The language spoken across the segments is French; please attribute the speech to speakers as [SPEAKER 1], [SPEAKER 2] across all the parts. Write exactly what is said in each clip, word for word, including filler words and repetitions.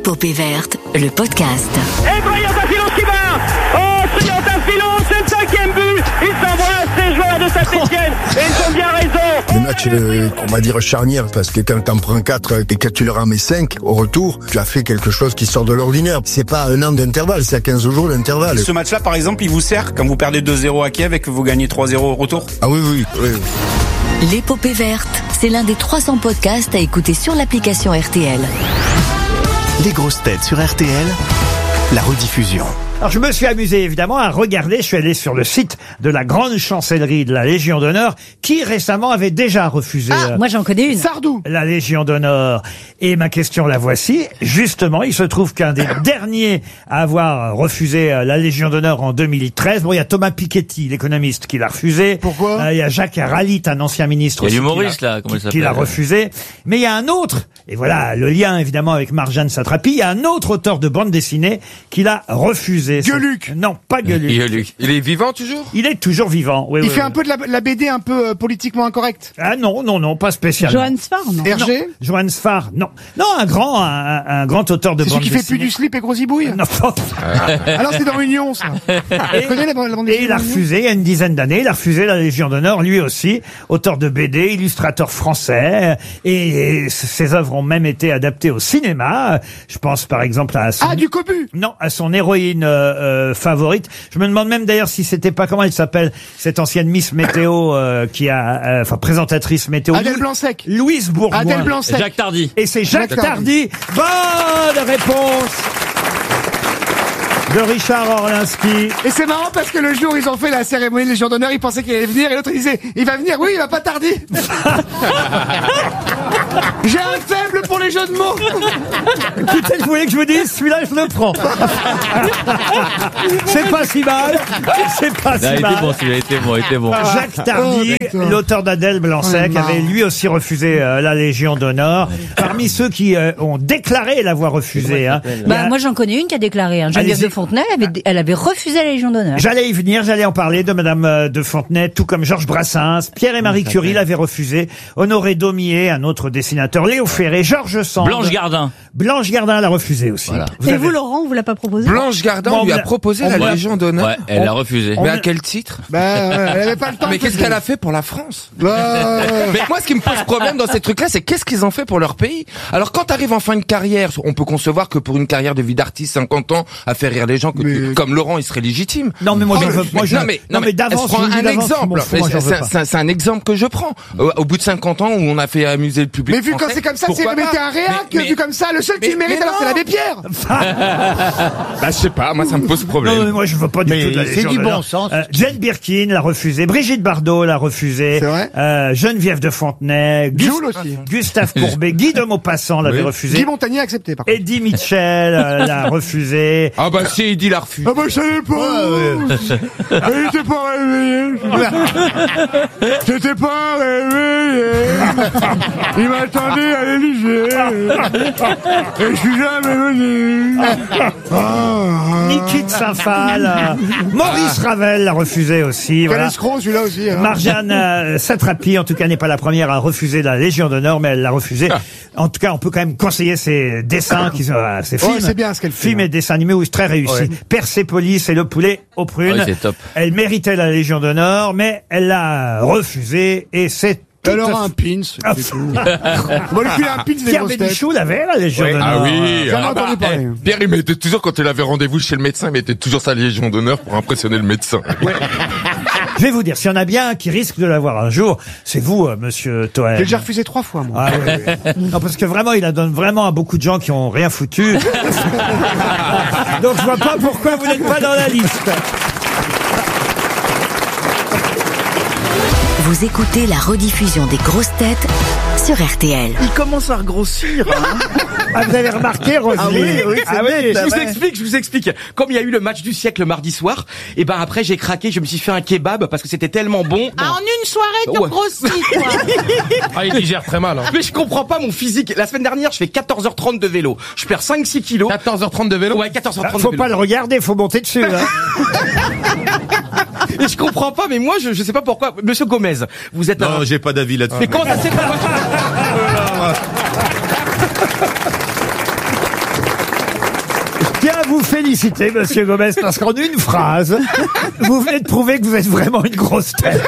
[SPEAKER 1] L'épopée verte, le podcast.
[SPEAKER 2] Et Briançon qui va. Oh, Briançon, c'est le cinquième but. Il s'embrasse, les joueurs de Saint-Etienne. Et ils ont bien raison.
[SPEAKER 3] Le match, euh, on va dire charnière, parce que quand t'en prends quatre et que tu leur en mets cinq au retour, tu as fait quelque chose qui sort de l'ordinaire. C'est pas un an d'intervalle, c'est à quinze jours d'intervalle.
[SPEAKER 4] Ce match-là, par exemple, il vous sert quand vous perdez deux zéro à Kiev et que vous gagnez trois zéro au retour?
[SPEAKER 3] Ah oui, oui, oui.
[SPEAKER 1] L'épopée verte, c'est l'un des trois cents podcasts à écouter sur l'application R T L.
[SPEAKER 5] Les grosses têtes sur R T L, la rediffusion.
[SPEAKER 6] Alors je me suis amusé évidemment à regarder, je suis allé sur le site de la grande chancellerie de la Légion d'honneur, qui récemment avait déjà refusé
[SPEAKER 7] Ah,
[SPEAKER 6] euh,
[SPEAKER 7] moi j'en connais une.
[SPEAKER 6] Sardou, la Légion d'honneur. Et ma question la voici. Justement, il se trouve qu'un des derniers à avoir refusé euh, la Légion d'honneur en deux mille treize, bon, il y a Thomas Piketty, l'économiste, qui l'a refusé.
[SPEAKER 8] Pourquoi
[SPEAKER 6] euh, Il y a Jacques Ralit, un ancien ministre
[SPEAKER 9] Il y a
[SPEAKER 6] aussi,
[SPEAKER 9] l'humoriste,
[SPEAKER 6] qui l'a-
[SPEAKER 9] là, comment il
[SPEAKER 6] qui,
[SPEAKER 9] s'appelle
[SPEAKER 6] qui l'a refusé. Mais il y a un autre, et voilà le lien évidemment avec Marjane Satrapi, il y a un autre auteur de bande dessinée qui l'a refusé.
[SPEAKER 8] Gueuluc.
[SPEAKER 6] Non, pas Gueuluc.
[SPEAKER 9] Il
[SPEAKER 8] est vivant toujours?
[SPEAKER 6] Il est toujours vivant. Oui,
[SPEAKER 8] Il
[SPEAKER 6] oui,
[SPEAKER 8] fait
[SPEAKER 6] oui.
[SPEAKER 8] un peu de la, la B D un peu euh, politiquement incorrecte.
[SPEAKER 6] Ah non, non, non, pas spécialement.
[SPEAKER 7] Johan Sfar, non?
[SPEAKER 8] R G?
[SPEAKER 6] Johan Sfar, non. Non, un grand, un, un grand auteur de
[SPEAKER 8] C'est
[SPEAKER 6] bande
[SPEAKER 8] celui qui fait
[SPEAKER 6] dessinée.
[SPEAKER 8] plus du slip et gros zibouille.
[SPEAKER 6] Non.
[SPEAKER 8] Alors c'est dans Union ça. Tu connais la, la bande
[SPEAKER 6] Et
[SPEAKER 8] dessinée
[SPEAKER 6] il a
[SPEAKER 8] d'Union
[SPEAKER 6] refusé, il y a une dizaine d'années, il a refusé la Légion d'honneur, lui aussi, auteur de B D, illustrateur français, et ses œuvres ont même été adaptées au cinéma. Je pense par exemple à son...
[SPEAKER 8] Ah, du cobu.
[SPEAKER 6] Non, à son héroïne euh, euh, favorite. Je me demande même d'ailleurs si c'était pas, comment elle s'appelle, cette ancienne Miss Météo euh, qui a, euh, enfin présentatrice météo.
[SPEAKER 8] Adèle
[SPEAKER 6] Lou-
[SPEAKER 8] Blanc-Sec.
[SPEAKER 6] Louise Bourgoin.
[SPEAKER 8] Adèle Blanc-Sec.
[SPEAKER 9] Jacques Tardy.
[SPEAKER 6] Et c'est Jacques,
[SPEAKER 8] Jacques
[SPEAKER 6] Tardy. Bonne réponse de Richard Orlinski.
[SPEAKER 8] Et c'est marrant parce que le jour où ils ont fait la cérémonie de Légion d'honneur, ils pensaient qu'il allait venir et l'autre il disait il va venir, oui il va pas tarder. J'ai un faible pour les jeux de mots.
[SPEAKER 6] Écoutez, vous voulez que je vous dise, celui-là, je le prends. C'est pas si mal. C'est pas
[SPEAKER 9] Il a
[SPEAKER 6] si
[SPEAKER 9] été
[SPEAKER 6] mal.
[SPEAKER 9] bon, celui-là, il était bon, il était bon.
[SPEAKER 6] Jacques Tardy,
[SPEAKER 8] Oh, putain.
[SPEAKER 6] l'auteur d'Adèle Blanc-Sec,
[SPEAKER 8] Oh,
[SPEAKER 6] avait lui aussi refusé euh, la Légion d'honneur. Parmi ceux qui euh, ont déclaré l'avoir refusé, hein, il y
[SPEAKER 7] Bah,
[SPEAKER 6] a-
[SPEAKER 7] moi j'en connais une qui a déclaré. Hein. Geneviève
[SPEAKER 6] Allez-y.
[SPEAKER 7] de Fontenay, elle avait, elle avait refusé la Légion d'honneur.
[SPEAKER 6] J'allais y venir, j'allais en parler de Madame euh, de Fontenay, tout comme Georges Brassens, Pierre et Marie Curie l'avaient refusé, Honoré Daumier, un autre dessinateur, Léo Ferré, Georges Sand.
[SPEAKER 9] Blanche Gardin.
[SPEAKER 6] Blanche Gardin l'a refusé aussi.
[SPEAKER 9] Voilà.
[SPEAKER 6] Vous
[SPEAKER 7] Et
[SPEAKER 6] avez-
[SPEAKER 7] vous, Laurent, on vous l'a pas proposé?
[SPEAKER 10] Blanche Gardin
[SPEAKER 6] Bon,
[SPEAKER 10] lui
[SPEAKER 6] on
[SPEAKER 10] a
[SPEAKER 6] l'a-
[SPEAKER 10] proposé
[SPEAKER 6] on
[SPEAKER 10] la
[SPEAKER 6] l'a-
[SPEAKER 10] Légion d'honneur.
[SPEAKER 9] Ouais, elle l'a refusé.
[SPEAKER 10] Mais à quel titre?
[SPEAKER 8] Bah ouais, elle avait pas le temps.
[SPEAKER 10] Mais qu'est-ce qu'elle a fait pour la France?
[SPEAKER 8] Bah,
[SPEAKER 10] Mais moi, ce qui me pose problème dans ces trucs-là, c'est qu'est-ce qu'ils ont fait pour leur pays? Alors, quand t'arrives en fin de carrière, on peut concevoir que pour une carrière de vie d'artiste, cinquante ans, à faire rire les gens, que
[SPEAKER 8] Mais-
[SPEAKER 10] tu- comme Laurent, il serait légitime.
[SPEAKER 6] Non, mais moi,
[SPEAKER 10] Oh,
[SPEAKER 6] je
[SPEAKER 10] mais-
[SPEAKER 6] veux, moi, je,
[SPEAKER 10] non, mais, non, mais,
[SPEAKER 6] d'avance,
[SPEAKER 10] je prends
[SPEAKER 6] je vous dis
[SPEAKER 10] un
[SPEAKER 6] d'avance, je m'en
[SPEAKER 10] exemple.
[SPEAKER 6] fous, moi,
[SPEAKER 10] Mais
[SPEAKER 6] j'en veux
[SPEAKER 10] c'est-
[SPEAKER 6] pas.
[SPEAKER 10] c'est c'est un exemple que je prends. Au, au bout de cinquante ans où on a fait amuser le public
[SPEAKER 8] mais vu quand
[SPEAKER 10] français,
[SPEAKER 8] c'est comme ça, c'est
[SPEAKER 10] pourquoi
[SPEAKER 8] mais
[SPEAKER 10] pas?
[SPEAKER 8] t'es un réac,
[SPEAKER 10] Mais- mais-
[SPEAKER 8] vu comme ça, le seul qui
[SPEAKER 10] mais-
[SPEAKER 8] le mérite
[SPEAKER 10] mais
[SPEAKER 8] alors c'est
[SPEAKER 10] non.
[SPEAKER 8] l'abbé Pierre.
[SPEAKER 10] Bah, je sais pas, moi, ça me pose problème.
[SPEAKER 6] Non, mais moi, je veux pas du
[SPEAKER 3] Mais
[SPEAKER 6] tout de la
[SPEAKER 3] c'est
[SPEAKER 6] Légion
[SPEAKER 3] du bon
[SPEAKER 6] d'honneur.
[SPEAKER 3] sens.
[SPEAKER 6] Euh, Jane Birkin l'a refusé, Brigitte Bardot l'a refusé,
[SPEAKER 8] C'est vrai
[SPEAKER 6] euh, Geneviève de Fontenay, Gust-
[SPEAKER 8] Jules aussi.
[SPEAKER 6] Gustave Courbet, Guy de Maupassant l'avait
[SPEAKER 10] Oui.
[SPEAKER 6] refusé,
[SPEAKER 8] Guy Montagnier a accepté par contre.
[SPEAKER 6] Eddie Mitchell euh, l'a refusé.
[SPEAKER 10] Ah bah, si, il dit la refuse.
[SPEAKER 8] Ah bah je savais pas. Il était pas réveillé. J'étais pas réveillé. Il m'attendait à l'Élysée. Et je suis jamais venu. Ah.
[SPEAKER 6] Niki de Saint-Phal, euh, Maurice Ravel l'a refusé aussi.
[SPEAKER 8] Quel
[SPEAKER 6] Voilà.
[SPEAKER 8] escroc celui-là aussi. hein.
[SPEAKER 6] Marjane euh, Satrapi, en tout cas, n'est pas la première à refuser la Légion d'honneur, mais elle l'a refusé. En tout cas, on peut quand même conseiller ses dessins, qui sont, euh, ses
[SPEAKER 8] Ouais,
[SPEAKER 6] films,
[SPEAKER 8] c'est bien ce qu'elle fait,
[SPEAKER 6] films
[SPEAKER 8] hein.
[SPEAKER 6] et dessins animés, où c'est très réussi.
[SPEAKER 3] Ouais.
[SPEAKER 6] Persépolis et le poulet aux prunes.
[SPEAKER 9] Ouais, c'est top.
[SPEAKER 6] Elle méritait la Légion d'honneur, mais elle l'a refusé, et c'est tout
[SPEAKER 8] Elle
[SPEAKER 6] à
[SPEAKER 8] aura un
[SPEAKER 6] fait-
[SPEAKER 8] pins, c'est tout. On va lui filer un pins des
[SPEAKER 6] Pierre
[SPEAKER 8] grosses têtes.
[SPEAKER 6] Bénichou l'avait, la Légion d'honneur.
[SPEAKER 10] Ah oui,
[SPEAKER 8] J'en ai
[SPEAKER 10] ah
[SPEAKER 8] entendu
[SPEAKER 10] bah,
[SPEAKER 8] parler.
[SPEAKER 10] eh, Pierre, il mettait toujours, quand il avait rendez-vous chez le médecin, il mettait toujours sa Légion d'honneur pour impressionner le médecin.
[SPEAKER 6] Je vais vous dire, s'il y en a bien un qui risque de l'avoir un jour, c'est vous, euh, monsieur Toen.
[SPEAKER 8] J'ai déjà refusé trois fois, moi.
[SPEAKER 6] Ah oui, oui. Non, parce que vraiment, il la donne vraiment à beaucoup de gens qui ont rien foutu. Donc, je vois pas pourquoi vous n'êtes pas dans la liste.
[SPEAKER 1] Vous écoutez la rediffusion des grosses têtes sur R T L.
[SPEAKER 11] Il commence à regrossir. Hein.
[SPEAKER 6] Ah, vous avez remarqué, Roselyne?
[SPEAKER 11] Ah oui, oui, c'est
[SPEAKER 6] Ah
[SPEAKER 11] net,
[SPEAKER 6] oui.
[SPEAKER 11] je vous explique, je vous explique. Comme il y a eu le match du siècle le mardi soir, et ben après j'ai craqué, je me suis fait un kebab parce que c'était tellement bon.
[SPEAKER 12] Ah, en une soirée, tu
[SPEAKER 11] Ouais.
[SPEAKER 12] grossis, toi.
[SPEAKER 10] Ah, il digère très mal, hein.
[SPEAKER 11] Mais je comprends pas mon physique. La semaine dernière, je fais quatorze heures trente de vélo. Je perds cinq six kilos.
[SPEAKER 10] quatorze heures trente de vélo?
[SPEAKER 11] Ouais, quatorze heures
[SPEAKER 6] Ah,
[SPEAKER 11] trente
[SPEAKER 6] faut
[SPEAKER 11] de vélo.
[SPEAKER 6] pas le regarder, faut monter dessus. Hein.
[SPEAKER 11] Et je comprends pas, mais moi je, je sais pas pourquoi. Monsieur Gomez, vous êtes
[SPEAKER 13] Non,
[SPEAKER 11] un...
[SPEAKER 13] j'ai pas d'avis là-dessus.
[SPEAKER 11] Mais comment ça s'est passé?
[SPEAKER 6] vous féliciter, monsieur Gomez, parce qu'en une phrase, vous venez de prouver que vous êtes vraiment une grosse tête.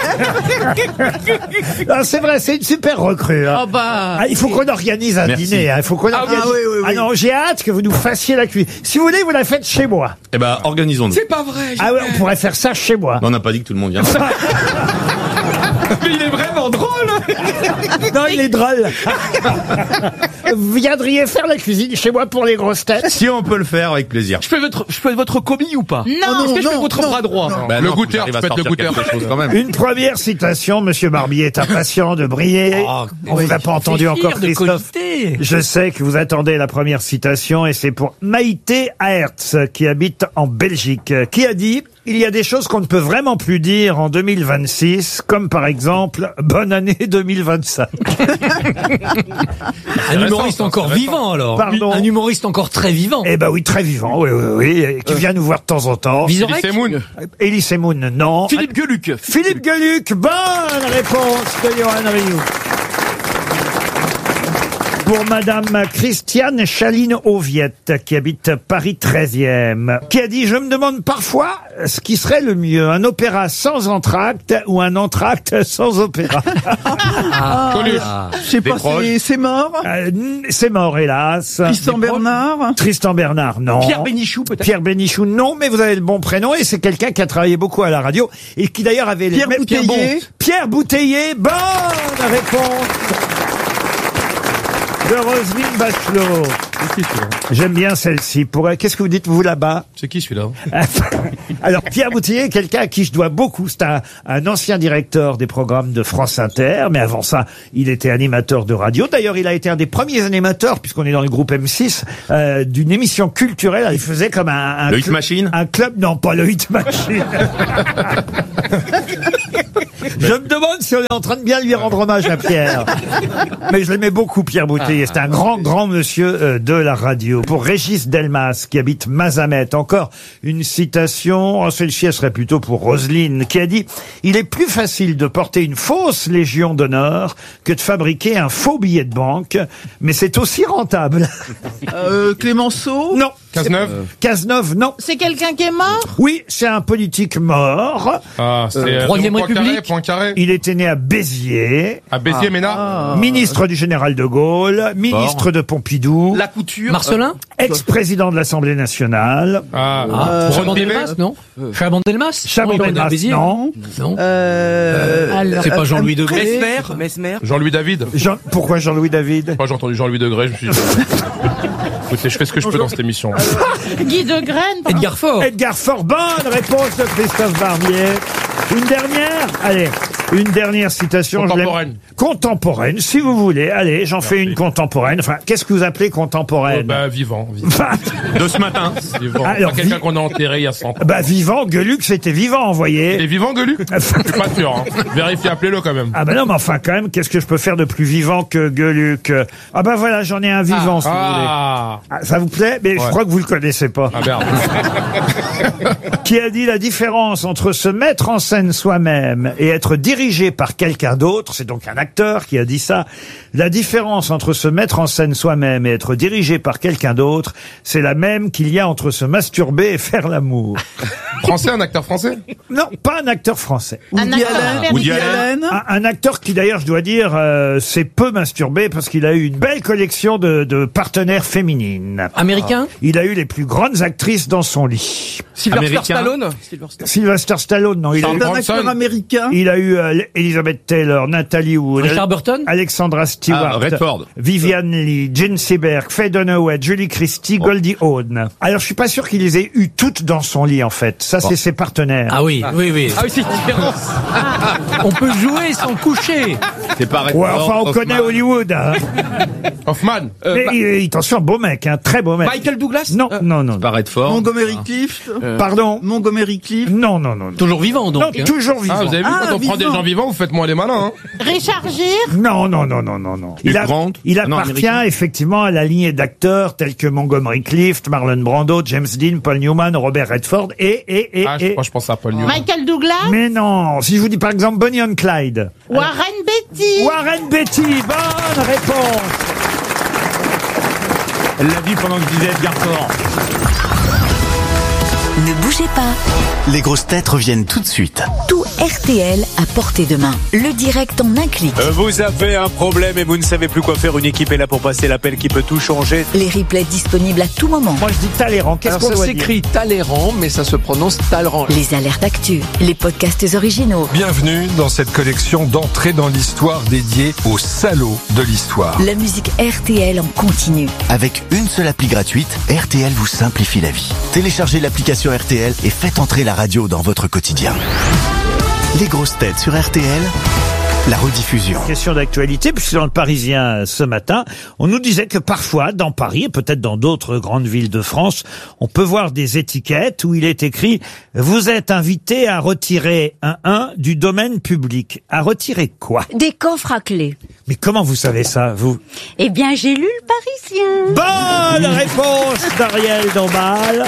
[SPEAKER 6] Non, c'est vrai, c'est une super recrue. Hein.
[SPEAKER 12] Oh bah,
[SPEAKER 6] ah, il faut qu'on organise un
[SPEAKER 9] Merci.
[SPEAKER 6] dîner. Hein. Il faut qu'on
[SPEAKER 12] Ah
[SPEAKER 6] organise.
[SPEAKER 12] oui, oui, oui,
[SPEAKER 6] Ah
[SPEAKER 12] oui.
[SPEAKER 6] non, j'ai hâte que vous nous fassiez la cuisine. Si vous voulez, vous la faites chez moi.
[SPEAKER 9] Eh ben, organisons-nous.
[SPEAKER 11] C'est pas vrai.
[SPEAKER 6] Ah ouais, on pourrait faire ça chez moi.
[SPEAKER 9] On n'a pas dit que tout le monde vient.
[SPEAKER 11] Mais il est vraiment drôle.
[SPEAKER 6] Non, il est drôle. Vous viendriez faire la cuisine chez moi pour les grosses têtes?
[SPEAKER 9] Si on peut le faire, avec plaisir.
[SPEAKER 11] Je peux votre, je peux être votre commis ou pas?
[SPEAKER 12] Non,
[SPEAKER 11] Est-ce que je
[SPEAKER 12] non,
[SPEAKER 11] fais votre
[SPEAKER 12] non,
[SPEAKER 11] bras droit?
[SPEAKER 9] Bah
[SPEAKER 10] Le
[SPEAKER 9] non,
[SPEAKER 10] goûteur,
[SPEAKER 9] faut que
[SPEAKER 10] tu peux être le
[SPEAKER 9] j'arrive à sortir
[SPEAKER 10] goûteur.
[SPEAKER 9] quelque chose quand même.
[SPEAKER 6] Une première citation, monsieur Barbier est impatient de briller.
[SPEAKER 9] Oh,
[SPEAKER 6] On vous a pas entendu encore,
[SPEAKER 12] de
[SPEAKER 6] Christophe.
[SPEAKER 12] cogiter.
[SPEAKER 6] Je sais que vous attendez la première citation et c'est pour Maïté Aerts qui habite en Belgique, qui a dit: il y a des choses qu'on ne peut vraiment plus dire en deux mille vingt-six, comme par exemple bonne année deux mille vingt-cinq.
[SPEAKER 12] Un humoriste encore vivant alors.
[SPEAKER 6] Pardon.
[SPEAKER 12] Un humoriste encore très vivant.
[SPEAKER 6] Eh ben oui, très vivant, oui, oui, oui, et qui vient nous voir de temps en temps.
[SPEAKER 12] Vizorek.
[SPEAKER 10] C'est Moon.
[SPEAKER 6] Elie Semoun, non.
[SPEAKER 11] Philippe Gueluc.
[SPEAKER 6] Philippe Gueluc, bonne réponse de Johan Rioux. Pour Madame Christiane Chaline-Auviette, qui habite Paris treizième, qui a dit: je me demande parfois ce qui serait le mieux, un opéra sans entracte ou un entracte sans opéra.
[SPEAKER 10] Coluche.
[SPEAKER 13] Je sais pas,
[SPEAKER 9] Décroche.
[SPEAKER 13] c'est- c'est mort.
[SPEAKER 6] Euh, c'est mort, hélas.
[SPEAKER 13] Tristan Bernard.
[SPEAKER 6] Tristan Bernard, non.
[SPEAKER 11] Pierre Bénichou peut-être.
[SPEAKER 6] Pierre Bénichou, non, mais vous avez le bon prénom et c'est quelqu'un qui a travaillé beaucoup à la radio et qui d'ailleurs avait
[SPEAKER 13] Pierre
[SPEAKER 6] les mêmes...
[SPEAKER 13] Bouteiller.
[SPEAKER 6] Pierre Bouteiller, bonne réponse de Roselyne Bachelot. J'aime bien celle-ci. Pour... Qu'est-ce que vous dites, vous, là-bas?
[SPEAKER 10] C'est qui celui-là?
[SPEAKER 6] Alors, Pierre Bouteiller est quelqu'un à qui je dois beaucoup. C'est un, un ancien directeur des programmes de France Inter, mais avant ça, il était animateur de radio. D'ailleurs, il a été un des premiers animateurs, puisqu'on est dans le groupe M six, euh, d'une émission culturelle. Il faisait comme un... un
[SPEAKER 9] Le Hit
[SPEAKER 6] cl-
[SPEAKER 9] Machine?
[SPEAKER 6] Un club... Non, pas le Hit Machine. Je me demande si on est en train de bien lui rendre hommage à Pierre. Mais je l'aimais beaucoup, Pierre Bouteiller. C'est un grand, grand monsieur euh, de la radio. Pour Régis Delmas, qui habite Mazamet, encore une citation. Oh, celle-ci, elle serait plutôt pour Roselyne, qui a dit: il est plus facile de porter une fausse Légion d'honneur que de fabriquer un faux billet de banque, mais c'est aussi rentable.
[SPEAKER 13] Euh, Clémenceau.
[SPEAKER 6] Non.
[SPEAKER 10] Cazeneuve.
[SPEAKER 6] Cazeneuve, non.
[SPEAKER 12] C'est quelqu'un qui est mort?
[SPEAKER 6] Oui, c'est un politique mort.
[SPEAKER 10] Ah, c'est euh,
[SPEAKER 12] Troisième
[SPEAKER 10] Raymond
[SPEAKER 12] République.
[SPEAKER 10] Poincaré, Poincaré.
[SPEAKER 6] Il était né à Béziers.
[SPEAKER 10] À Béziers, Ménard.
[SPEAKER 6] Ministre du général de Gaulle, ministre de Pompidou,
[SPEAKER 11] La couture.
[SPEAKER 12] Marcelin.
[SPEAKER 6] ex-président de l'Assemblée nationale,
[SPEAKER 10] Ah,
[SPEAKER 12] Ah,
[SPEAKER 10] Ron
[SPEAKER 12] Chaban
[SPEAKER 10] Pivet.
[SPEAKER 12] Delmas, non Chaban Delmas.
[SPEAKER 6] Chaban
[SPEAKER 12] Non, il est
[SPEAKER 6] Delmas,
[SPEAKER 12] à Béziers.
[SPEAKER 6] non.
[SPEAKER 12] Non.
[SPEAKER 13] Euh,
[SPEAKER 7] Alors,
[SPEAKER 12] C'est pas Jean-Louis
[SPEAKER 13] euh,
[SPEAKER 12] Degré.
[SPEAKER 11] Mesmer. Mesmer.
[SPEAKER 10] Jean-Louis David.
[SPEAKER 6] Jean- pourquoi Jean-Louis David?
[SPEAKER 10] Moi, j'ai entendu Jean-Louis Degré, je me suis dit... Écoutez, je fais ce que je peux dans cette émission.
[SPEAKER 12] Guy de Graine. Edgar Faure.
[SPEAKER 6] Edgar Faure, bonne réponse de Christophe Barbier. Une dernière? Allez, une dernière citation. je l'aime.
[SPEAKER 10] Contemporaine.
[SPEAKER 6] Contemporaine, si vous voulez. Allez, j'en fais une contemporaine. Enfin, qu'est-ce que vous appelez contemporaine?
[SPEAKER 10] Oh, bah, vivant. vivant.
[SPEAKER 9] De ce matin.
[SPEAKER 10] vivant.
[SPEAKER 6] Alors,
[SPEAKER 10] Pas quelqu'un
[SPEAKER 6] vi-
[SPEAKER 10] qu'on a enterré il y a cent ans.
[SPEAKER 6] Bah, vivant, Gueluc, c'était vivant, vous
[SPEAKER 10] Il est
[SPEAKER 6] voyez.
[SPEAKER 10] vivant, Gueuluc? Je suis pas sûr, hein. Vérifiez, appelez-le quand même.
[SPEAKER 6] Ah bah non, mais enfin, quand même, qu'est-ce que je peux faire de plus vivant que Gueuluc? Ah bah voilà, j'en ai un vivant, si vous voulez.
[SPEAKER 10] Ah,
[SPEAKER 6] Ah, ça vous plaît? Mais je
[SPEAKER 10] Ouais.
[SPEAKER 6] crois que vous le connaissez pas.
[SPEAKER 10] ah merde.
[SPEAKER 6] Qui a dit: la différence entre se mettre en scène soi-même et être dirigé par quelqu'un d'autre, c'est donc un acteur qui a dit ça, la différence entre se mettre en scène soi-même et être dirigé par quelqu'un d'autre, c'est la même qu'il y a entre se masturber et faire l'amour.
[SPEAKER 10] Français, un acteur français?
[SPEAKER 6] Non, pas un acteur français.
[SPEAKER 7] Un
[SPEAKER 13] Woody
[SPEAKER 7] acteur
[SPEAKER 13] Allen.
[SPEAKER 7] américain.
[SPEAKER 9] Woody Allen.
[SPEAKER 6] Un, un acteur qui d'ailleurs, je dois dire, euh, s'est peu masturbé parce qu'il a eu une belle collection de, de partenaires féminines.
[SPEAKER 12] Américain.
[SPEAKER 6] Il a eu les plus grandes actrices dans son lit.
[SPEAKER 11] Sylvester
[SPEAKER 9] Américain.
[SPEAKER 11] Stallone. Sylvester.
[SPEAKER 6] Sylvester Stallone, non, il a
[SPEAKER 10] Charles
[SPEAKER 6] eu,
[SPEAKER 13] C'est un
[SPEAKER 10] Bronson.
[SPEAKER 13] acteur américain.
[SPEAKER 6] il a eu euh, Elizabeth Taylor, Natalie Wood,
[SPEAKER 12] Richard Burton.
[SPEAKER 6] Alexandra Stewart,
[SPEAKER 9] Ah, Redford.
[SPEAKER 6] Viviane Lee, Jane Seberg, Faye Dunaway, Julie Christie, Goldie Hawn. Alors, je suis pas sûr qu'il les ait eu toutes dans son lit, en fait. Ça, c'est ses partenaires.
[SPEAKER 12] Ah oui, oui, oui.
[SPEAKER 11] Ah oui, c'est une différence.
[SPEAKER 12] On peut jouer sans coucher.
[SPEAKER 9] C'est pas
[SPEAKER 6] Ouais,
[SPEAKER 9] Redford,
[SPEAKER 6] enfin, on
[SPEAKER 9] Hoffman.
[SPEAKER 6] connaît Hollywood. Hein.
[SPEAKER 10] Hoffman.
[SPEAKER 11] Euh,
[SPEAKER 6] Mais
[SPEAKER 11] Ma-
[SPEAKER 6] il- attention, beau mec, hein, très beau mec.
[SPEAKER 11] Michael Douglas.
[SPEAKER 6] Non,
[SPEAKER 11] Euh,
[SPEAKER 6] non, non.
[SPEAKER 9] Pas Redford.
[SPEAKER 13] Montgomery Clift.
[SPEAKER 6] Pardon.
[SPEAKER 13] Montgomery Clift.
[SPEAKER 6] Non, non, non. non.
[SPEAKER 12] Toujours vivant donc.
[SPEAKER 6] Non,
[SPEAKER 12] hein.
[SPEAKER 6] toujours vivant.
[SPEAKER 10] Ah, vous avez vu,
[SPEAKER 13] Ah,
[SPEAKER 10] quand on prend
[SPEAKER 13] vivant.
[SPEAKER 10] des gens vivants, vous faites moins les malins, hein.
[SPEAKER 7] Richard Gere.
[SPEAKER 6] Non, non, non, non, non, non. Il,
[SPEAKER 9] Hugh
[SPEAKER 6] a-
[SPEAKER 9] Grant.
[SPEAKER 6] il
[SPEAKER 9] Ah non,
[SPEAKER 6] appartient
[SPEAKER 9] américain.
[SPEAKER 6] effectivement à la lignée d'acteurs tels que Montgomery Clift, Marlon Brando, James Dean, Paul Newman, Robert Redford et, et, et,
[SPEAKER 10] Ah, je,
[SPEAKER 6] et...
[SPEAKER 10] moi, je pense à Paul Newman.
[SPEAKER 7] Michael Douglas.
[SPEAKER 6] Mais non, si je vous dis par exemple Bonnie and Clyde.
[SPEAKER 7] Warren Beatty.
[SPEAKER 6] Warren Beatty, bonne réponse.
[SPEAKER 9] Elle l'a dit pendant que je disais Edgar Faure.
[SPEAKER 1] Ne bougez pas.
[SPEAKER 5] Les grosses têtes reviennent tout de suite.
[SPEAKER 1] Tout R T L à portée de main. Le direct en un clic.
[SPEAKER 14] Euh, Vous avez un problème et vous ne savez plus quoi faire. Une équipe est là pour passer l'appel qui peut tout changer.
[SPEAKER 1] Les replays disponibles à tout moment.
[SPEAKER 6] Moi, je dis Talleyrand. Qu'est-ce
[SPEAKER 15] Alors
[SPEAKER 6] qu'on
[SPEAKER 15] ça
[SPEAKER 6] doit dire?
[SPEAKER 15] s'écrit Talleyrand, mais ça se prononce Talleyrand.
[SPEAKER 1] Les alertes actu. Les podcasts originaux.
[SPEAKER 16] Bienvenue dans cette collection d'entrées dans l'histoire dédiée aux salauds de l'histoire.
[SPEAKER 1] La musique R T L en continu.
[SPEAKER 5] Avec une seule appli gratuite, R T L vous simplifie la vie. Téléchargez l'application R T L et faites entrer la radio dans votre quotidien. Les grosses têtes sur R T L, la rediffusion.
[SPEAKER 6] Question d'actualité, puisque dans le Parisien ce matin, on nous disait que parfois, dans Paris, et peut-être dans d'autres grandes villes de France, on peut voir des étiquettes où il est écrit « Vous êtes invité à retirer un un du domaine public ». À retirer quoi?
[SPEAKER 17] Des coffres à clés.
[SPEAKER 6] Mais comment vous savez ça, vous?
[SPEAKER 17] Eh bien, j'ai lu le Parisien.
[SPEAKER 6] Bonne réponse d'Ariel Dombal.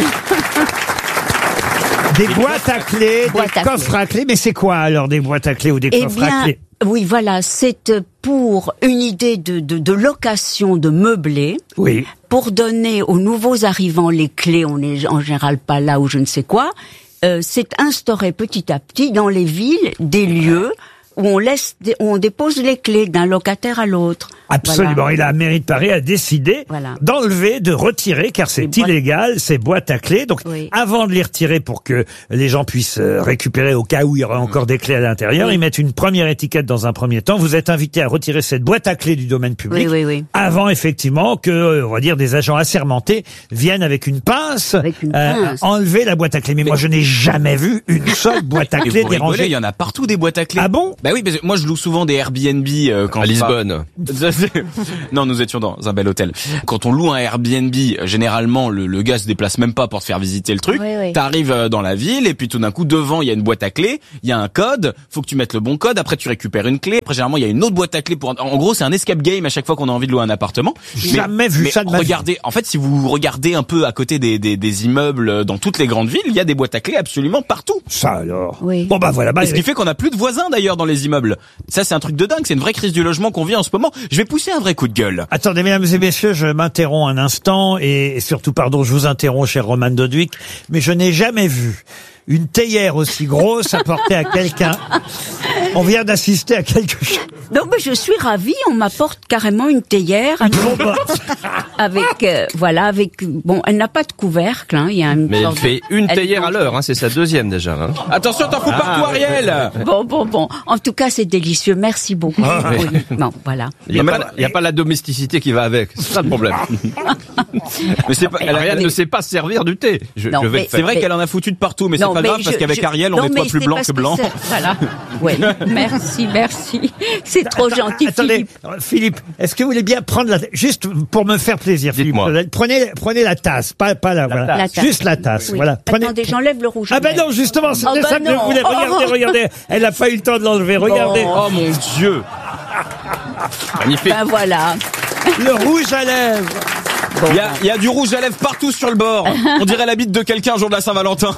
[SPEAKER 6] Des boîtes à clés,
[SPEAKER 17] Boîtes
[SPEAKER 6] des
[SPEAKER 17] à
[SPEAKER 6] coffres à clés. Mais c'est quoi alors des boîtes à clés ou des
[SPEAKER 17] Eh
[SPEAKER 6] coffres à
[SPEAKER 17] bien,
[SPEAKER 6] clés?
[SPEAKER 17] oui, voilà, c'est pour une idée de, de, de location de meublés.
[SPEAKER 6] Oui.
[SPEAKER 17] Pour donner aux nouveaux arrivants les clés, on n'est en général pas là ou je ne sais quoi. Euh, c'est instauré petit à petit dans les villes des lieux où on laisse, où on dépose les clés d'un locataire à l'autre.
[SPEAKER 6] Absolument.
[SPEAKER 17] Voilà.
[SPEAKER 6] Et la mairie de Paris a décidé
[SPEAKER 17] Voilà.
[SPEAKER 6] d'enlever, de retirer, car c'est
[SPEAKER 17] boîtes-
[SPEAKER 6] illégal, ces boîtes à clés. Donc,
[SPEAKER 17] Oui.
[SPEAKER 6] avant de les retirer pour que les gens puissent euh, récupérer au cas où il y aura encore des clés à l'intérieur,
[SPEAKER 17] Oui.
[SPEAKER 6] ils mettent une première étiquette dans un premier temps. Vous êtes invité à retirer cette boîte à clés du domaine public.
[SPEAKER 17] Oui, oui, oui.
[SPEAKER 6] Avant, effectivement, que, euh, on va dire, des agents assermentés viennent avec une pince,
[SPEAKER 17] Avec une
[SPEAKER 6] euh,
[SPEAKER 17] pince.
[SPEAKER 6] enlever la boîte à clés. Mais, moi, je n'ai jamais vu une seule boîte à
[SPEAKER 4] Mais
[SPEAKER 6] clés
[SPEAKER 4] vous rigolez,
[SPEAKER 6] dérangée.
[SPEAKER 4] il y en a partout des boîtes à clés.
[SPEAKER 6] Ah bon?
[SPEAKER 4] Bah oui, parce que moi je loue souvent des Airbnb euh, quand
[SPEAKER 9] À
[SPEAKER 4] je
[SPEAKER 9] Lisbonne.
[SPEAKER 4] Ça, c'est- non, nous étions dans un bel hôtel. Quand on loue un Airbnb, euh, généralement le, le gars se déplace même pas pour te faire visiter le truc.
[SPEAKER 17] Oui, oui.
[SPEAKER 4] T'arrives euh, dans la ville et puis tout d'un coup devant il y a une boîte à clés, il y a un code, faut que tu mettes le bon code. Après tu récupères une clé. Après généralement il y a une autre boîte à clés pour. En gros c'est un escape game à chaque fois qu'on a envie de louer un appartement.
[SPEAKER 6] Jamais vu
[SPEAKER 4] mais
[SPEAKER 6] ça de ma vie.
[SPEAKER 4] regardez, en fait si vous regardez un peu à côté des, des, des immeubles dans toutes les grandes villes, il y a des boîtes à clés absolument partout.
[SPEAKER 6] Ça alors.
[SPEAKER 17] Oui.
[SPEAKER 6] Bon bah voilà. Bah,
[SPEAKER 4] Et ce qui fait qu'on a plus de voisins d'ailleurs dans les immeubles. Ça c'est un truc de dingue, c'est une vraie crise du logement qu'on vit en ce moment. Je vais pousser un vrai coup de gueule.
[SPEAKER 6] Attendez, mesdames et messieurs, je m'interromps un instant et surtout, pardon, je vous interromps, cher Roman Doduic, mais je n'ai jamais vu une théière aussi grosse apportée à quelqu'un. On vient d'assister à quelque chose.
[SPEAKER 17] Non, mais je suis ravie. On m'apporte carrément une théière avec,
[SPEAKER 6] Bon, bah,
[SPEAKER 17] avec euh, voilà, avec bon, elle n'a pas de couvercle. Hein, il y a une
[SPEAKER 15] Mais elle
[SPEAKER 17] sorte de-
[SPEAKER 15] fait une
[SPEAKER 17] elle
[SPEAKER 15] théière à
[SPEAKER 17] mange-
[SPEAKER 15] l'heure, hein, c'est sa deuxième déjà. Hein.
[SPEAKER 4] Attention, t'en fous partout Ariel.
[SPEAKER 17] Bon, bon, bon. En tout cas, c'est délicieux. Merci beaucoup. Oui. Bon, voilà.
[SPEAKER 15] Il n'y a, pas la- il y a pas la domesticité qui va avec, c'est ça le problème.
[SPEAKER 4] Mais c'est pas, elle,
[SPEAKER 15] Ariel
[SPEAKER 4] elle-
[SPEAKER 15] ne sait pas servir du thé. Je,
[SPEAKER 17] Non,
[SPEAKER 15] je vais
[SPEAKER 17] mais-
[SPEAKER 15] le
[SPEAKER 4] c'est
[SPEAKER 15] faire.
[SPEAKER 4] vrai qu'elle en a foutu de partout, mais c'est
[SPEAKER 17] Non,
[SPEAKER 4] pas
[SPEAKER 17] mais
[SPEAKER 4] grave parce
[SPEAKER 17] je-
[SPEAKER 4] qu'avec
[SPEAKER 17] je-
[SPEAKER 4] Ariel, on
[SPEAKER 17] non,
[SPEAKER 4] nettoie
[SPEAKER 17] mais
[SPEAKER 4] plus
[SPEAKER 17] c'est
[SPEAKER 4] blanc
[SPEAKER 17] parce
[SPEAKER 4] que blanc.
[SPEAKER 17] c'est- Voilà. Oui. Merci, merci. C'est trop gentil,
[SPEAKER 6] attendez,
[SPEAKER 17] Philippe.
[SPEAKER 6] euh, Philippe, est-ce que vous voulez bien prendre la, juste pour me faire plaisir, Philippe,
[SPEAKER 15] Dites-moi.
[SPEAKER 6] prenez, prenez la tasse, pas, pas la, voilà.
[SPEAKER 17] La tasse.
[SPEAKER 6] Juste la tasse,
[SPEAKER 17] Oui.
[SPEAKER 6] voilà. Prenez.
[SPEAKER 17] Attendez, j'enlève le rouge.
[SPEAKER 6] Ah ben non, justement, c'était
[SPEAKER 17] Oh, bah
[SPEAKER 6] ça que je
[SPEAKER 17] non.
[SPEAKER 6] voulais. Regardez,
[SPEAKER 17] Oh.
[SPEAKER 6] regardez. Elle n'a pas eu le temps de l'enlever. Regardez.
[SPEAKER 4] Oh mon Dieu.
[SPEAKER 15] Magnifique.
[SPEAKER 17] Ben voilà.
[SPEAKER 6] Le rouge à lèvres.
[SPEAKER 4] Il y a, il y a du rouge à lèvres partout sur le bord. On dirait la bite de quelqu'un jour de la Saint-Valentin.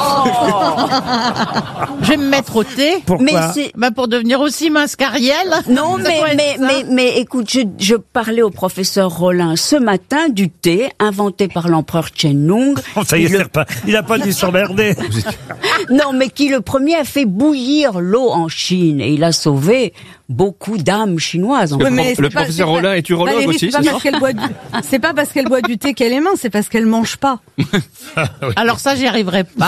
[SPEAKER 7] Je vais me mettre au thé.
[SPEAKER 6] Pourquoi?
[SPEAKER 17] Mais c'est
[SPEAKER 7] Bah pour devenir aussi mince qu'Ariel.
[SPEAKER 17] non,
[SPEAKER 7] Ça
[SPEAKER 17] mais
[SPEAKER 7] doit être
[SPEAKER 17] mais,
[SPEAKER 7] ça.
[SPEAKER 17] mais mais écoute, je je parlais au professeur Rollin ce matin du thé inventé par l'empereur Qianlong.
[SPEAKER 6] Oh, ça y est,
[SPEAKER 17] Le-
[SPEAKER 6] c'est repas. Il n'a pas dû s'emmerder.
[SPEAKER 17] Non, mais qui le premier a fait bouillir l'eau en Chine et il a sauvé beaucoup d'âmes chinoises. en
[SPEAKER 15] Le,
[SPEAKER 17] fait.
[SPEAKER 15] prof-
[SPEAKER 18] mais c'est
[SPEAKER 15] le
[SPEAKER 18] pas-
[SPEAKER 15] professeur
[SPEAKER 18] c'est pas-
[SPEAKER 15] Rollin est urologue
[SPEAKER 18] Valérie,
[SPEAKER 15] aussi,
[SPEAKER 18] c'est pas
[SPEAKER 15] c'est
[SPEAKER 18] parce
[SPEAKER 15] ça
[SPEAKER 18] qu'elle boit du, c'est pas parce qu'elle boit du thé qu'elle est mince, c'est parce qu'elle mange pas.
[SPEAKER 7] Alors ça, j'y arriverai pas.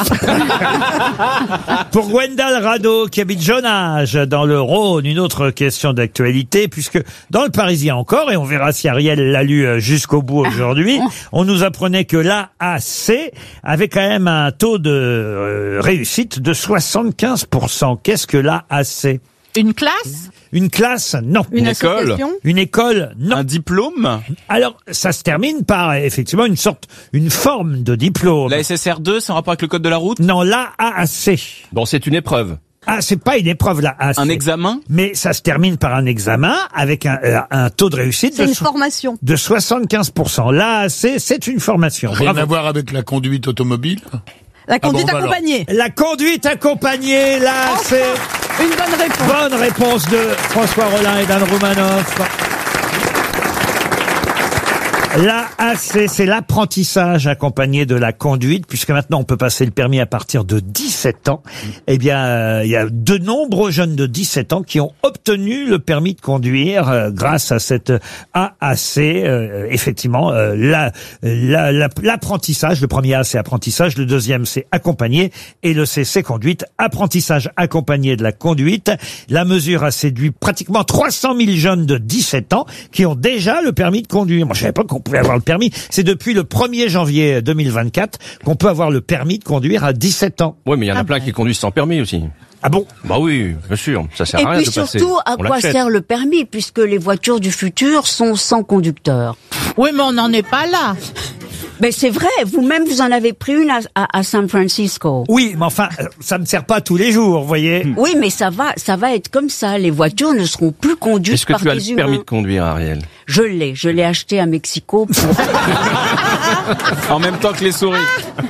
[SPEAKER 6] Pour Gwendal Rado, qui habite Jonage, dans le Rhône, une autre question d'actualité, puisque dans le Parisien encore, et on verra si Ariel l'a lu euh, jusqu'au bout aujourd'hui, on nous apprenait que l'A A C avait quand même un taux de euh, réussite de soixante-quinze pour cent. Qu'est-ce que l'A A C?
[SPEAKER 7] Une classe?
[SPEAKER 6] Une classe? Non.
[SPEAKER 18] Une,
[SPEAKER 4] Une école
[SPEAKER 18] association.
[SPEAKER 6] Une école? Non.
[SPEAKER 4] Un diplôme.
[SPEAKER 6] Alors, ça se termine par, effectivement, une sorte, une forme de diplôme.
[SPEAKER 4] La S S R deux, c'est en rapport avec le code de la route.
[SPEAKER 6] Non, l'A A C.
[SPEAKER 15] Bon, c'est une épreuve.
[SPEAKER 6] Ah, c'est pas une épreuve, là. Ah,
[SPEAKER 4] Un
[SPEAKER 6] c'est-
[SPEAKER 4] examen.
[SPEAKER 6] Mais ça se termine par un examen avec un, euh, un taux de réussite
[SPEAKER 18] C'est
[SPEAKER 6] de,
[SPEAKER 18] une
[SPEAKER 6] so-
[SPEAKER 18] formation.
[SPEAKER 6] de soixante-quinze pour cent. L'A A C, c'est une formation.
[SPEAKER 16] Rien
[SPEAKER 6] Bravo.
[SPEAKER 16] à voir avec la conduite automobile.
[SPEAKER 18] La conduite
[SPEAKER 16] bon, bah alors.
[SPEAKER 18] accompagnée.
[SPEAKER 6] La conduite accompagnée, l'A A C.
[SPEAKER 18] Une bonne réponse.
[SPEAKER 6] Bonne réponse de François Rollin et d'Anne Roumanoff. L'A A C, c'est l'apprentissage accompagné de la conduite, puisque maintenant on peut passer le permis à partir de dix-sept ans. Eh bien, euh, il y a de nombreux jeunes de dix-sept ans qui ont obtenu le permis de conduire euh, grâce à cette A A C. Euh, effectivement, euh, la, la, la, l'apprentissage, le premier A, c'est apprentissage, le deuxième, c'est accompagné, et le C, c'est conduite. Apprentissage accompagné de la conduite. La mesure a séduit pratiquement trois cent mille jeunes de dix-sept ans qui ont déjà le permis de conduire. Moi, je savais pas qu'on pouvait avoir le permis. C'est depuis le premier janvier deux mille vingt-quatre qu'on peut avoir le permis de conduire à dix-sept ans.
[SPEAKER 15] Oui, mais il y en a
[SPEAKER 6] Ah
[SPEAKER 15] plein
[SPEAKER 6] ben.
[SPEAKER 15] qui conduisent sans permis aussi.
[SPEAKER 6] Ah bon?
[SPEAKER 15] Bah oui, bien sûr. Ça sert
[SPEAKER 17] Et
[SPEAKER 15] à rien
[SPEAKER 17] puis
[SPEAKER 15] de passer.
[SPEAKER 17] surtout, à
[SPEAKER 15] On
[SPEAKER 17] quoi
[SPEAKER 15] l'achète.
[SPEAKER 17] sert le permis, puisque les voitures du futur sont sans conducteur?
[SPEAKER 7] Oui, mais on n'en est pas là.
[SPEAKER 17] Mais c'est vrai, vous-même, vous en avez pris une à, à, à San Francisco.
[SPEAKER 6] Oui, mais enfin, euh, ça ne sert pas tous les jours, vous voyez.
[SPEAKER 17] Oui, mais ça va, ça va être comme ça. Les voitures ne seront plus conduites
[SPEAKER 15] Est-ce que
[SPEAKER 17] par
[SPEAKER 15] tu as
[SPEAKER 17] des
[SPEAKER 15] le
[SPEAKER 17] humains.
[SPEAKER 15] permis de conduire, Ariel?
[SPEAKER 17] Je l'ai, je l'ai acheté à Mexico. Pour...
[SPEAKER 4] En même temps que les souris.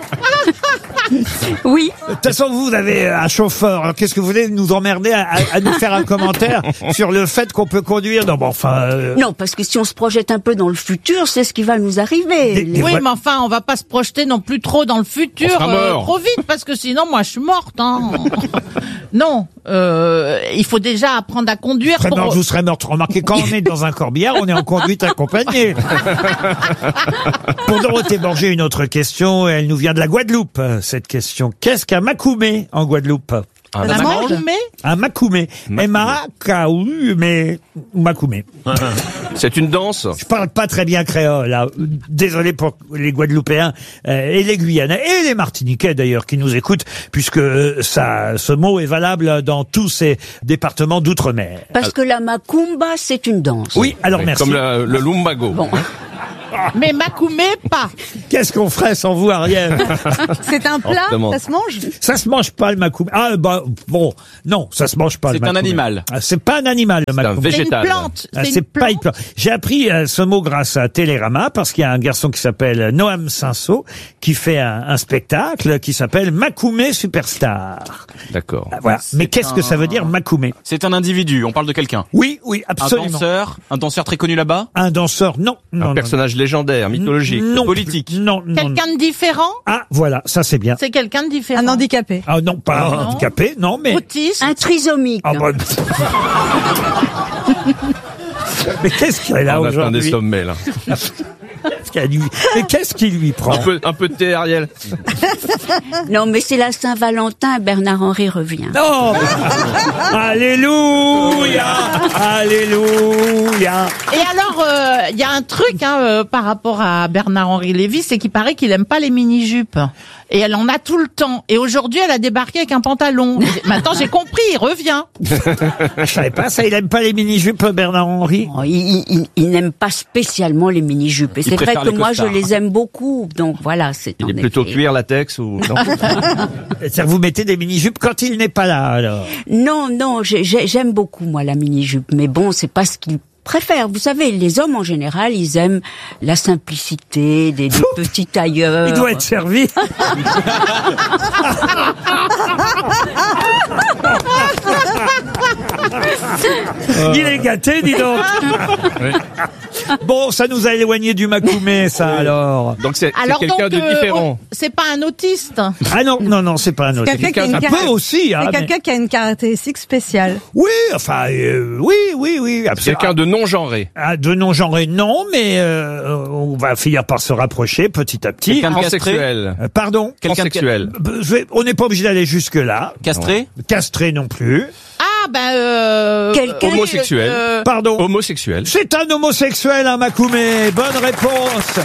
[SPEAKER 17] Oui.
[SPEAKER 6] De toute façon, vous avez un chauffeur. Alors, qu'est-ce que vous voulez nous emmerder à, à- à nous faire un commentaire sur le fait qu'on peut conduire? Non, bon, enfin. euh,
[SPEAKER 17] Non, parce que si on se projette un peu dans le futur, c'est ce qui va nous arriver. Les-
[SPEAKER 7] Oui, mais enfin, on va pas se projeter non plus trop dans le futur,
[SPEAKER 17] On sera
[SPEAKER 7] euh,
[SPEAKER 17] mort.
[SPEAKER 7] trop vite, parce que sinon, moi, je suis morte. Hein. Non, euh, il faut déjà apprendre à conduire.
[SPEAKER 6] Très
[SPEAKER 7] Pour...
[SPEAKER 6] mort, vous serez morte. Remarquez, quand on est dans un corbillard, on est en conduite accompagnée. Pour Dorothée Borgé, une autre question. Elle nous vient de la Guadeloupe, cette question. Qu'est-ce qu'un macoumé en Guadeloupe?
[SPEAKER 7] Un macoumé?
[SPEAKER 6] Un macoumé. M A K O U, mais macoumé.
[SPEAKER 15] C'est une danse?
[SPEAKER 6] Je parle pas très bien créole, là. Désolé pour les Guadeloupéens euh, et les Guyanais et les Martiniquais d'ailleurs qui nous écoutent, puisque euh, ça, ce mot est valable dans tous ces départements d'outre-mer.
[SPEAKER 17] Parce que la macumba, c'est une danse.
[SPEAKER 6] Oui, alors merci.
[SPEAKER 15] Comme le, le lumbago.
[SPEAKER 17] Bon.
[SPEAKER 7] Mais macoumé, pas.
[SPEAKER 6] Qu'est-ce qu'on ferait sans vous, Ariel?
[SPEAKER 18] C'est un plat,
[SPEAKER 6] demande.
[SPEAKER 18] ça se mange?
[SPEAKER 6] Ça se mange pas le macoumé. Ah bah bon, non, ça se mange pas le
[SPEAKER 4] C'est un
[SPEAKER 6] macoumé.
[SPEAKER 4] animal.
[SPEAKER 6] Ah, c'est pas un animal le macoumé.
[SPEAKER 7] C'est une plante.
[SPEAKER 6] Ah,
[SPEAKER 7] C'est
[SPEAKER 6] c'est
[SPEAKER 7] une
[SPEAKER 6] pas une plante. J'ai appris euh, ce mot grâce à Télérama parce qu'il y a un garçon qui s'appelle Noam Cinceau qui fait un, un spectacle qui s'appelle Macoumé Superstar.
[SPEAKER 15] D'accord.
[SPEAKER 6] Ah, voilà. Mais qu'est-ce que ça veut dire Macoumé?
[SPEAKER 4] C'est un individu, on parle de quelqu'un.
[SPEAKER 6] Oui, oui, absolument.
[SPEAKER 4] Un danseur, un danseur très connu là-bas.
[SPEAKER 6] Un danseur, non. non
[SPEAKER 15] Un
[SPEAKER 6] non,
[SPEAKER 15] personnage légendaire, mythologique,
[SPEAKER 6] non,
[SPEAKER 15] politique.
[SPEAKER 6] Non, non.
[SPEAKER 7] Quelqu'un de différent?
[SPEAKER 6] Ah, voilà, ça c'est bien.
[SPEAKER 7] C'est quelqu'un de différent.
[SPEAKER 18] Un handicapé.
[SPEAKER 6] Ah non, pas un
[SPEAKER 7] Non.
[SPEAKER 6] handicapé, non, mais...
[SPEAKER 7] Autiste?
[SPEAKER 17] Un trisomique.
[SPEAKER 6] Ah, bah, mais qu'est-ce qu'il a là
[SPEAKER 15] On atteint
[SPEAKER 6] aujourd'hui?
[SPEAKER 15] des sommets, là.
[SPEAKER 6] Qu'est-ce qu'il a lui- Mais qu'est-ce qui lui prend?
[SPEAKER 15] Un peu, un peu de thé, Ariel.
[SPEAKER 17] Non, mais c'est la Saint-Valentin, Bernard-Henri revient.
[SPEAKER 6] Non! Alléluia! Alléluia!
[SPEAKER 7] Et alors, euh, il y a un truc hein, euh, par rapport à Bernard-Henri Lévy, c'est qu'il paraît qu'il aime pas les mini-jupes. Et elle en a tout le temps. Et aujourd'hui, elle a débarqué avec un pantalon. Et maintenant, j'ai compris, il revient.
[SPEAKER 6] Je savais pas ça, il aime pas les mini-jupes, Bernard-Henri?
[SPEAKER 17] Oh, il il, il n'aime pas spécialement les mini-jupes. Et c'est vrai
[SPEAKER 15] préfère
[SPEAKER 17] que
[SPEAKER 15] les
[SPEAKER 17] moi, je
[SPEAKER 15] costards.
[SPEAKER 17] les aime beaucoup. Donc voilà, c'est en
[SPEAKER 15] Il est plutôt
[SPEAKER 17] effet-
[SPEAKER 15] cuir, latex ou non?
[SPEAKER 6] C'est-à-dire, vous mettez des mini-jupes quand il n'est pas là, alors?
[SPEAKER 17] Non, non, j'ai- j'ai- j'aime beaucoup, moi, la mini-jupe. Mais bon, c'est pas ce qu'il préfère. Vous savez, les hommes, en général, ils aiment la simplicité, des, des petits tailleurs.
[SPEAKER 6] Il doit être servi. Il est gâté, dis donc. Bon, ça nous a éloigné du macoumé, ça, alors.
[SPEAKER 15] Donc c'est c'est
[SPEAKER 7] Alors
[SPEAKER 15] quelqu'un
[SPEAKER 7] donc,
[SPEAKER 15] de
[SPEAKER 7] euh,
[SPEAKER 15] différent.
[SPEAKER 7] on- c'est pas un autiste.
[SPEAKER 6] Ah non, non, non, c'est pas un autre.
[SPEAKER 18] Quelqu'un qui a une
[SPEAKER 6] Un
[SPEAKER 18] cara-
[SPEAKER 6] peu aussi, hein.
[SPEAKER 18] C'est
[SPEAKER 6] mais-
[SPEAKER 18] quelqu'un qui a une caractéristique spéciale.
[SPEAKER 6] Oui, enfin, euh, oui, oui, oui, absolument.
[SPEAKER 15] Quelqu'un de non-genré.
[SPEAKER 6] Ah, de non-genré, non, mais euh, on va finir par se rapprocher petit à petit.
[SPEAKER 4] Quelqu'un de castré.
[SPEAKER 15] Transsexuel.
[SPEAKER 6] Euh, Pardon.
[SPEAKER 4] Quelqu'un de-
[SPEAKER 15] Transsexuel.
[SPEAKER 6] Euh, je vais- On n'est pas obligé d'aller jusque-là.
[SPEAKER 4] Castré?
[SPEAKER 6] Castré non plus.
[SPEAKER 7] Ah, ben... Euh,
[SPEAKER 17] Quelqu'un-
[SPEAKER 15] Homosexuel.
[SPEAKER 7] euh,
[SPEAKER 6] Pardon.
[SPEAKER 15] Homosexuel.
[SPEAKER 6] C'est un homosexuel, un Macoumé. Bonne réponse.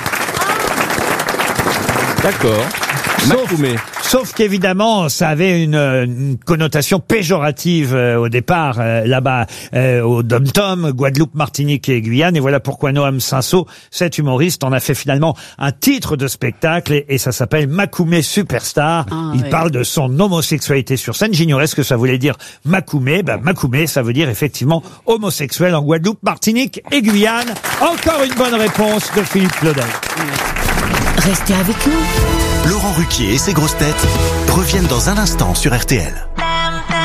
[SPEAKER 15] D'accord.
[SPEAKER 6] Sauf,
[SPEAKER 15] Macoumé.
[SPEAKER 6] sauf qu'évidemment, ça avait une, une connotation péjorative euh, au départ, euh, là-bas, euh, au Dom-Tom, Guadeloupe, Martinique et Guyane. Et voilà pourquoi Noam Cinceau, cet humoriste, en a fait finalement un titre de spectacle et, et ça s'appelle Macoumé Superstar.
[SPEAKER 17] Ah,
[SPEAKER 6] Il
[SPEAKER 17] oui.
[SPEAKER 6] parle de son homosexualité sur scène. J'ignorais ce que ça voulait dire Macoumé. Ben, Macoumé, ça veut dire effectivement homosexuel en Guadeloupe, Martinique et Guyane. Encore une bonne réponse de Philippe Claudel.
[SPEAKER 1] Restez avec nous.
[SPEAKER 5] Laurent Ruquier et ses grosses têtes reviennent dans un instant sur R T L.